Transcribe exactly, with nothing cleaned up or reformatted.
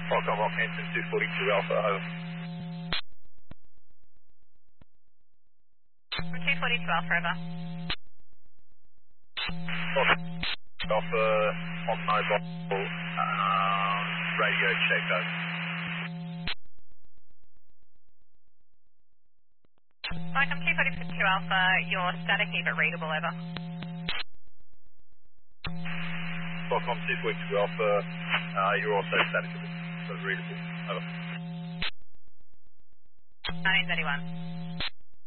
Qualcomm Rockhampton two forty-two Alpha, over. two forty-two Alpha, over. Alpha on mobile, um, radio check, over. Qualcomm two forty-two Alpha, you're static but readable, over. Qualcomm two forty-two Alpha, uh, you're also static but readable, over. nineteen thirty-one.